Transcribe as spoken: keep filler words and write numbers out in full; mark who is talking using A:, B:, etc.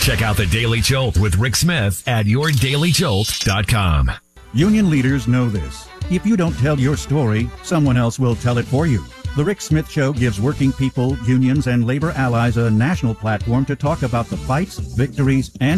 A: Check out The Daily Jolt with Rick Smith at your daily jolt dot com.
B: Union leaders know this. If you don't tell your story, someone else will tell it for you. The Rick Smith Show gives working people, unions, and labor allies a national platform to talk about the fights, victories, and